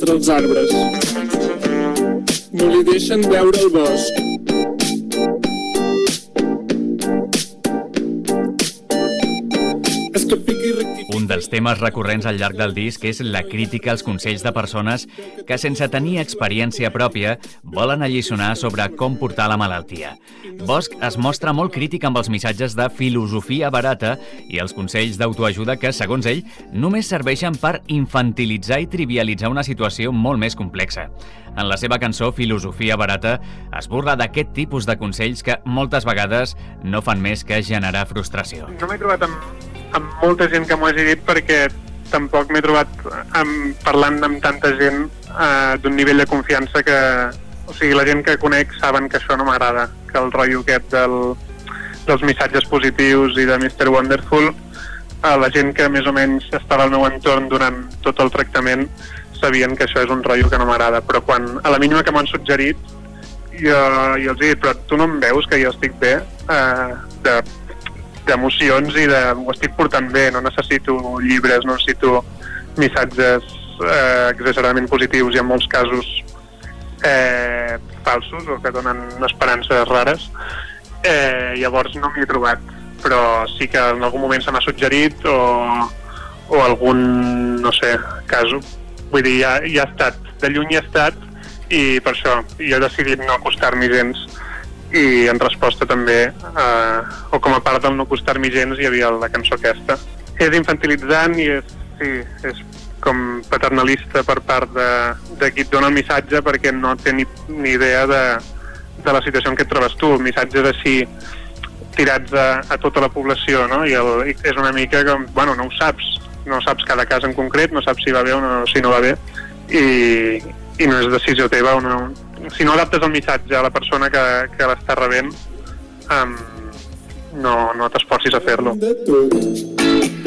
entre els arbres. No li deixen veure el bosc. Un dels temes recurrents al llarg del disc és la crítica als consells de persones que, sense tenir experiència pròpia, volen alliçonar sobre com portar la malaltia. Bosch es mostra molt crític amb els missatges de filosofia barata i els consells d'autoajuda que, segons ell, només serveixen per infantilitzar i trivialitzar una situació molt més complexa. En la seva cançó Filosofia barata es burla d'aquest tipus de consells que moltes vegades no fan més que generar frustració. No m'he trobat amb molta gent que m'ho hagi dit perquè tampoc m'he trobat parlant amb tanta gent d'un nivell de confiança que... O sigui, la gent que conec saben que això no m'agrada, que el rotllo aquest dels missatges positius i de Mr. Wonderful, la gent que més o menys estava al meu entorn durant tot el tractament sabien que això és un rotllo que no m'agrada, però quan a la mínima que m'han suggerit jo els he dit, però tu no em veus que jo estic bé d'emocions i ho estic portant bé, no necessito llibres, no necessito missatges exageradament positius i en molts casos falsos o que donen esperances rares. Llavors no m'hi he trobat, però sí que en algun moment se m'ha suggerit o algun, no sé, cas. Vull dir, ja ha estat, de lluny ha estat, i per això jo he decidit no acostar-m'hi gens. I en resposta també, o com a part del no acostar-m'hi gens, hi havia la cançó aquesta. És infantilitzant i és com paternalista per part de qui et dona el missatge perquè no té ni idea de la situació en què et trobes tu. Missatges així tirats a tota la població, no? I és una mica com, bueno, no ho saps. No saps cada cas en concret, no saps si va bé o si no va bé, i no és decisió teva o no. Si no adaptes el missatge a la persona que l'està rebent, no t'esforcis a fer-lo.